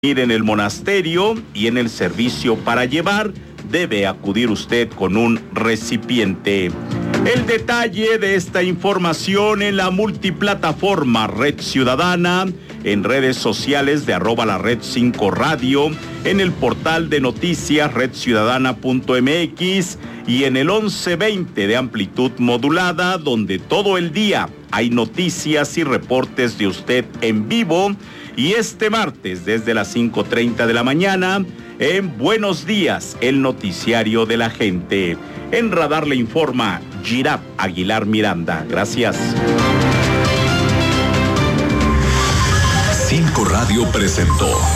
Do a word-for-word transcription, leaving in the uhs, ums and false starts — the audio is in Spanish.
en el monasterio y en el servicio para llevar, debe acudir usted con un recipiente. El detalle de esta información en la multiplataforma Red Ciudadana, en redes sociales de arroba la red cinco radio, en el portal de noticias red ciudadana punto m x y en el once veinte de amplitud modulada, donde todo el día hay noticias y reportes de usted en vivo. Y este martes, desde las cinco treinta de la mañana, en Buenos Días, el noticiario de la gente. En Radar le informa Girap Aguilar Miranda. Gracias. cinco Radio presentó